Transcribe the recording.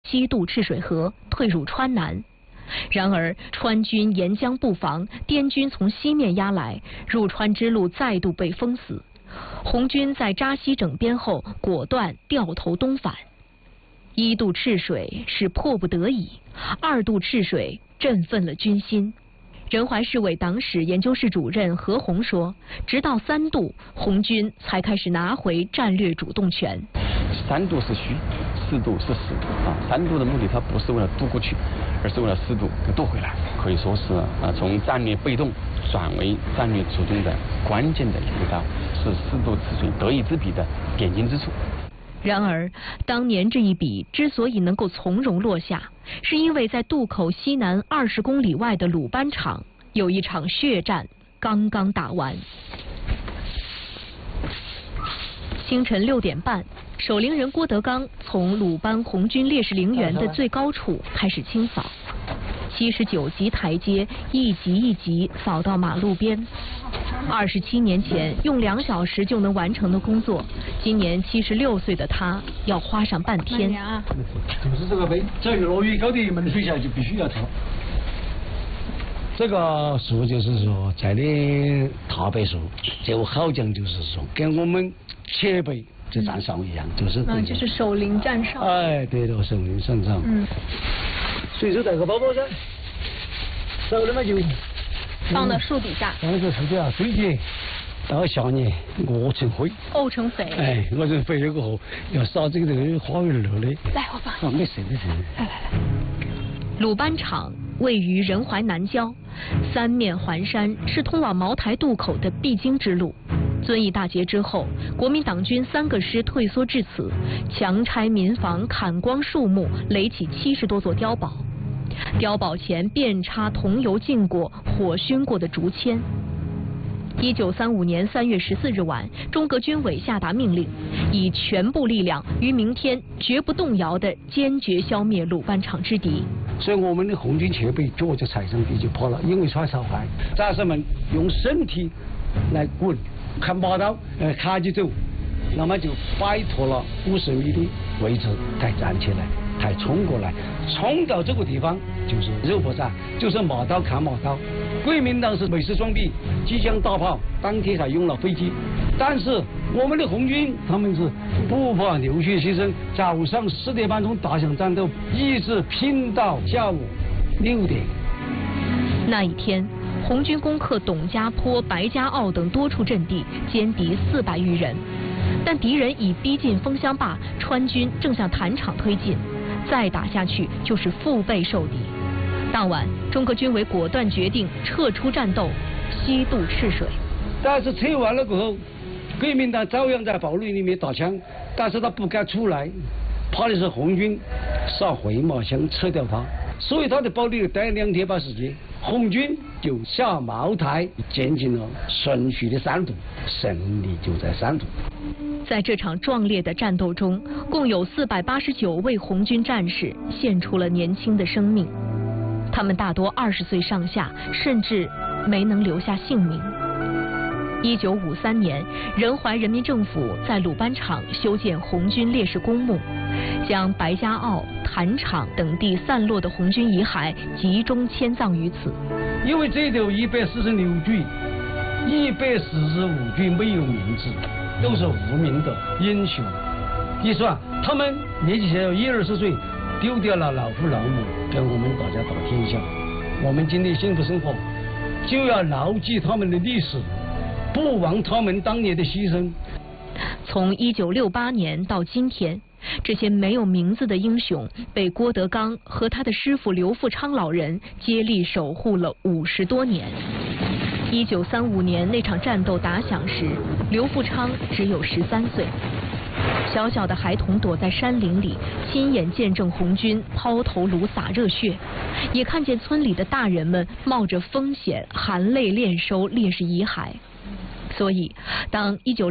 西渡赤水河，退入川南。然而川军沿江布防，滇军从西面压来，入川之路再度被封死。红军在扎西整编后，果断掉头东返。一渡赤水是迫不得已，二渡赤水振奋了军心。仁怀市委党史研究室主任何鸿说，直到3渡，红军才开始拿回战略主动权。 3渡是虚，4渡是实啊。3渡的目的，它不是为了渡过去，而是为了4渡给渡回来。可以说是从战略被动转为战略主动的关键的一道，是4渡赤水得以之笔的点睛之处。 然而，当年这一笔之所以能够从容落下，是因为在渡口西南20公里外的鲁班场，有一场血战刚刚打完。清晨6点半，守陵人郭德纲从鲁班红军烈士陵园的最高处开始清扫，79级台阶一级一级扫到马路边。27年前用2小时就能完成的工作，今年76岁的他要花上半天。 就是这个碑，只要落雨高的门水下就必须要跳。这个树就是说在的大柏树，这个好讲就是说跟我们前辈在站哨一样，就是就是守陵站哨。 哎，对的，守陵站哨。随手带个包包噻，手里面就放到树底下。 放在树底下，水节到下年沤成灰， 沤成肥。 哎，沤成肥了过后要撒这个花园乐的。 来，我放。 没事没事。 来。鲁班场位于仁怀南郊，3面环山，是通往茅台渡口的必经之路。遵义大捷之后，国民党军3个师退缩至此，强拆民房，砍光树木，垒起70多座碉堡。碉堡前遍插桐油浸过、火熏过的竹签。1935年3月14日晚，中革军委下达命令，以全部力量于明天绝不动摇地坚决消灭鲁班场之敌。 所以我们的红军前辈脚就踩上地就跑了，因为穿哨牌，战士们用身体来滚，看马刀，卡起走，那么就摆脱了50米的位置，才站起来，才冲过来，冲到这个地方就是肉搏战，就是马刀砍马刀。国民党是美式装备，机枪大炮，当天还用了飞机，但是我们的红军他们是不怕流血牺牲，早上4点半钟打响战斗，一直拼到下午6点。 那一天，红军攻克董家坡、白家坳等多处阵地，歼敌400余人。但敌人已逼近枫香坝，川军正向坛场推进，再打下去就是腹背受敌。当晚，中革军委果断决定撤出战斗，西渡赤水。 但是撤完了过后，国民党照样在堡垒里面打枪，但是他不敢出来，怕的是红军撒回马枪撤掉他，所以他的堡垒待2天半时间，红军就下茅台，进行了顺序的3渡，胜利就在3渡。 在这场壮烈的战斗中，共有489位红军战士献出了年轻的生命，他们大多20岁上下，甚至没能留下性命。1953年，仁怀人民政府在鲁班场修建红军烈士公墓，将白家坳、坛场等地散落的红军遗骸集中迁葬于此。 因为这里有146具，145具没有名字，都是无名的英雄。一算，他们年纪小，20岁，丢掉了老父老母，跟我们大家打天下。我们今天幸福生活，就要牢记他们的历史，不忘他们当年的牺牲。 从1968年到今天，这些没有名字的英雄被郭德纲和他的师傅刘富昌老人接力守护了50多年。1935年那场战斗打响时，刘富昌只有13岁。小小的孩童躲在山林里，亲眼见证红军抛头颅洒热血，也看见村里的大人们冒着风险含泪殓收烈士遗骸。所以，当19